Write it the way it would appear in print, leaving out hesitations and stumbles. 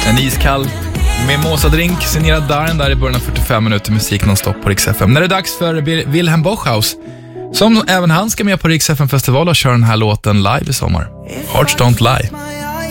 En iskall mimosa-drink signerad Darin där i början av 45 minuter musik nonstop på Rix FM. När det är dags för Wilhelm Bochhaus, som även han ska med på Rix FM-festival och köra den här låten live i sommar. Hearts Don't Lie.